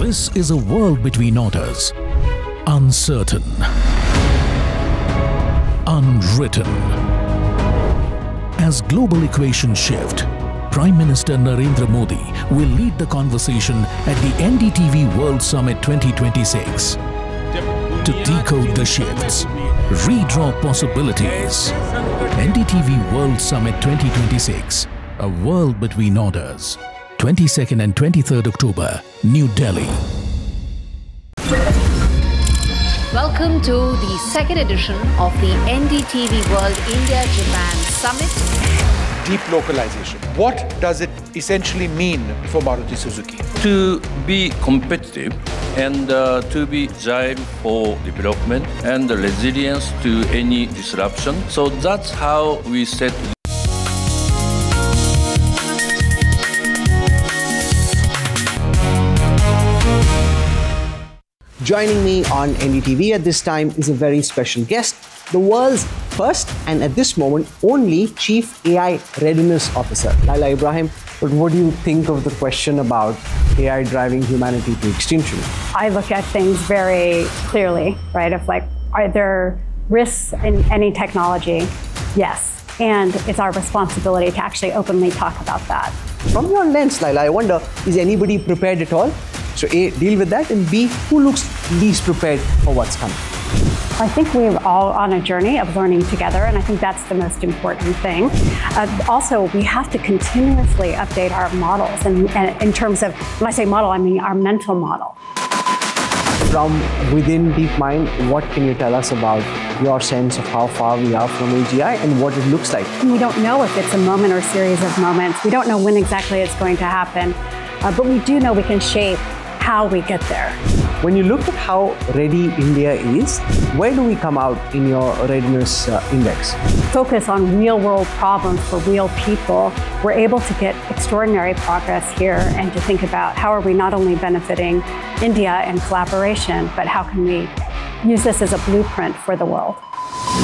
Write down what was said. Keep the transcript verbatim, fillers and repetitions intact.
This is a world between orders. Uncertain. Unwritten. As global equations shift, Prime Minister Narendra Modi will lead the conversation at the N D T V World Summit twenty twenty-six. To decode the shifts, redraw possibilities. N D T V World Summit twenty twenty-six, a world between orders. twenty-second and twenty-third October, New Delhi. Welcome to the second edition of the N D T V World India-Japan Summit. Deep localization. What does it essentially mean for Maruti Suzuki? To be competitive and uh, to be agile for development and the resilience to any disruption. So that's how we set. Joining me on N D T V at this time is a very special guest, the world's first and at this moment only Chief A I Readiness Officer, Laila Ibrahim. But what do you think of the question about A I driving humanity to extinction? I look at things very clearly, right? Of like, are there risks in any technology? Yes. And it's our responsibility to actually openly talk about that. From your lens, Laila, I wonder, is anybody prepared at all? So A, deal with that, and B, who looks least prepared for what's coming? I think we're all on a journey of learning together, and I think that's the most important thing. Uh, also, we have to continuously update our models, and, and in terms of, when I say model, I mean our mental model. From within DeepMind, what can you tell us about your sense of how far we are from A G I and what it looks like? We don't know if it's a moment or a series of moments. We don't know when exactly it's going to happen, uh, but we do know we can shape how we get there. When you look at how ready India is, where do we come out in your readiness uh, index? Focus on real world problems for real people. We're able to get extraordinary progress here and to think about how are we not only benefiting India in collaboration, but how can we use this as a blueprint for the world.